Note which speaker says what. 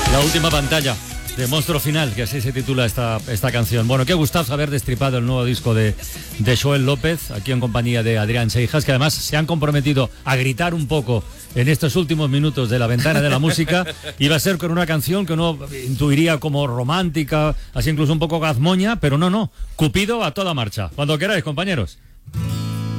Speaker 1: La última pantalla de Monstruo Final, que así se titula esta canción. Bueno, qué gustazo haber destripado el nuevo disco de Joel López, aquí en compañía de Adrián Seijas, que además se han comprometido a gritar un poco en estos últimos minutos de la ventana de la música. Iba a ser con una canción que uno intuiría como romántica, así incluso un poco gazmoña, pero no, Cupido a toda marcha. Cuando queráis, compañeros.